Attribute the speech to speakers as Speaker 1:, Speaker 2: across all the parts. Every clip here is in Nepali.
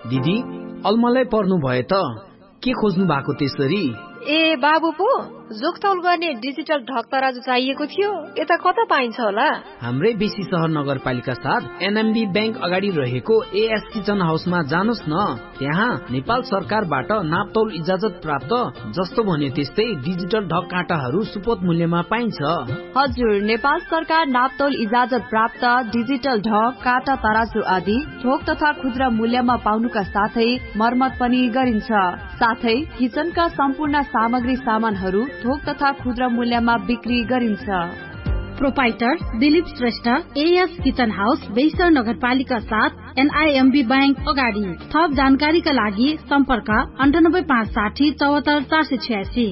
Speaker 1: दिदी अलमलै पर्नु भयो त के खोज्नु भएको त्यसरी?
Speaker 2: ए बाबु पो जोखतौल गर्ने डिजिटल ढक तराजु चाहिएको थियो, यता कता पाइन्छ होला?
Speaker 1: हाम्रै बेसी शहर नगरपालिका साथ एनएमबी बैंक अगाडि रहेको एएस किचन हाउसमा जानुस् न। त्यहाँ नेपाल सरकारबाट नापतौल इजाजत प्राप्त जस्तो भन्यो त्यस्तै डिजिटल ढक काँटाहरू सुपथ मूल्यमा पाइन्छ।
Speaker 3: हजुर, नेपाल सरकार नापतौल इजाजत प्राप्त डिजिटल ढक काँटा तराजु आदि थोक तथा खुद्रा मूल्यमा पाउनुका साथै मर्मत पनि गरिन्छ। साथै किचनका सम्पूर्ण सामग्री सामानहरू थोक तथा खुद्रा मूल्यमा बिक्री गरिन्छ।
Speaker 4: Proprietor Dilip Shrestha, as kitchen house, बेइसर नगरपालिका साथ एनआईएमबी बैंक अगाडि। थप जानकारीका लागि सम्पर्क 9856 74 486।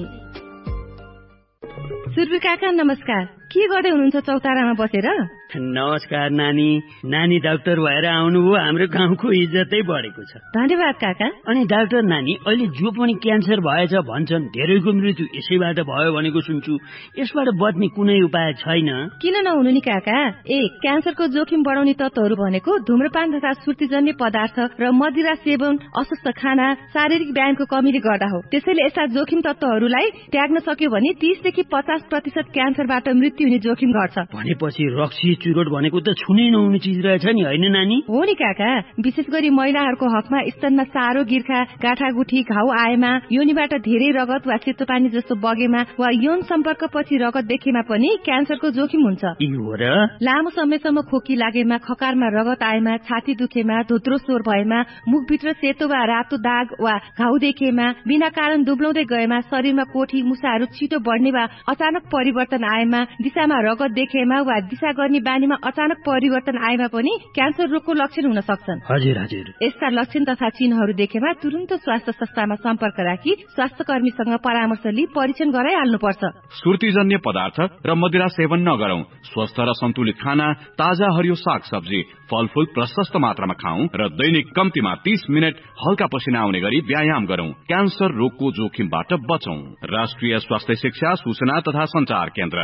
Speaker 5: सुरु काका नमस्कार, के गर्दै हुनुहुन्छ चौतारामा बसेर?
Speaker 6: नमस्कार नानी। नानी डाक्टर भएर आउनुभयो, हाम्रो गाउँको इज्जतै बढेको छ।
Speaker 5: धन्यवाद काका।
Speaker 6: अनि डाक्टर नानी, अहिले जो पनि क्यान्सर भएछ भन्छन्, धेरैको मृत्यु यसैबाट भयो भनेको सुन्छु। यसबाट बच्ने कुनै उपाय छैन?
Speaker 5: किन नहुनु नि काका। क्यान्सरको जोखिम बढाउने तत्वहरू भनेको धूम्रपान तथा सुर्तीजन्य पदार्थ र मदिरा सेवन, अस्वस्थ खाना, शारीरिक व्यायामको कमीले गर्दा हो। त्यसैले यस्ता जोखिम तत्वहरूलाई त्याग्न सक्यो भने 30 देखि 50% क्यान्सरबाट मृत्यु हुने जोखिम घट्छ।
Speaker 6: भनेपछि रक्सी चुरोट भनेको त छुनै नहुने चिज रहेछ नि, होइन नानी?
Speaker 5: हो नि काका। विशेष गरी महिलाहरूको हकमा स्तनमा सारो, गिर्खा, गाँठागुठी, घाउ आएमा, योनिबाट धेरै रगत वा सेतो पानी जस्तो बगेमा वा यौन सम्पर्कपछि रगत देखेमा पनि क्यान्सरको जोखिम हुन्छ। लामो समयसम्म खोकी लागेमा, खकारमा रगत आएमा, छाती दुखेमा, धोत्रो स्वर भएमा, मुखभित्र सेतो वा रातो दाग वा घाउ देखेमा, बिना कारण दुब्लाउँदै गएमा, शरीरमा कोठी मुसाहरू छिटो बढ्ने वा अचानक परिवर्तन आएमा, दिशामा रगत देखेमा वा दिशा गर्ने बानीमा अचानक परिवर्तन आएमा पनि क्यान्सर रोगको लक्षण हुन सक्छन्।
Speaker 6: हजुर हजुर।
Speaker 5: यस्ता लक्षण तथा चिन्हहरू देखेमा तुरन्त स्वास्थ्य संस्थामा सम्पर्क राखी स्वास्थ्य कर्मीसँग परामर्श लिई परीक्षण गराइहाल्नुपर्छ।
Speaker 7: सुर्तीजन्य पदार्थ र मदिरा सेवन नगरौं। स्वस्थ र सन्तुलित खाना, ताजा हरियो साग सब्जी, फलफूल प्रशस्त मात्रामा खाऊ र दैनिक कम्तीमा 30 मिनट हल्का पसिना आउने गरी व्यायाम गरौं। क्यान्सर रोगको जोखिमबाट बचौं। राष्ट्रिय स्वास्थ्य शिक्षा सूचना तथा संचार केन्द्र।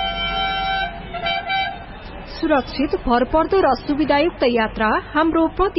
Speaker 2: सुरक्षित, भरपर्दो र सुविधायुक्त यात्रा हाम्रो